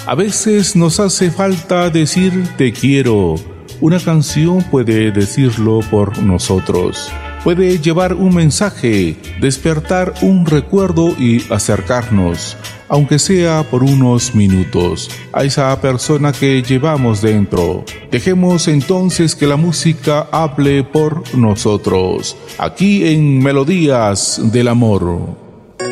A veces nos hace falta decir te quiero. Una canción puede decirlo por nosotros. Puede llevar un mensaje, despertar un recuerdo y acercarnos, aunque sea por unos minutos, a esa persona que llevamos dentro. Dejemos entonces que la música hable por nosotros, aquí en Melodías del Amor.